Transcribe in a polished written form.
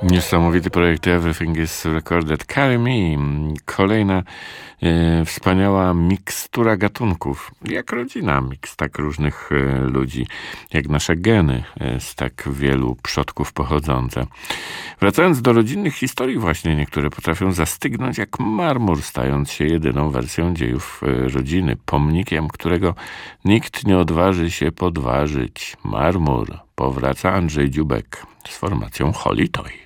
Niesamowity projekt Everything is Recorded. Carry Me. Kolejna wspaniała mikstura gatunków. Jak rodzina, miks tak różnych ludzi, jak nasze geny z tak wielu przodków pochodzące. Wracając do rodzinnych historii właśnie, niektóre potrafią zastygnąć jak marmur, stając się jedyną wersją dziejów rodziny, pomnikiem, którego nikt nie odważy się podważyć. Marmur. Powraca Andrzej Dziubek z formacją Holy Toy.